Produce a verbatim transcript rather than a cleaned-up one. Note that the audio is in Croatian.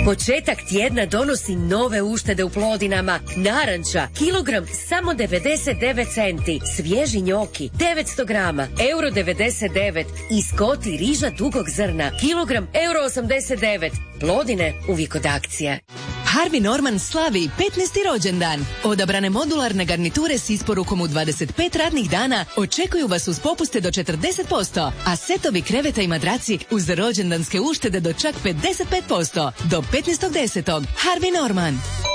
Početak tjedna donosi nove uštede u Plodinama. Naranča, kilogram samo devedeset devet centi. Svježi njoki, devetsto grama, euro devedeset devet. I skoti riža dugog zrna, kilogram, euro osamdeset devet. Plodine, uvijek od akcije. Harvey Norman slavi petnaesti rođendan. Odabrane modularne garniture s isporukom u dvadeset pet radnih dana očekuju vas uz popuste do četrdeset posto, a setovi kreveta i madraci uz rođendanske uštede do čak pedeset pet posto. Do petnaestog desetog. Harvey Norman.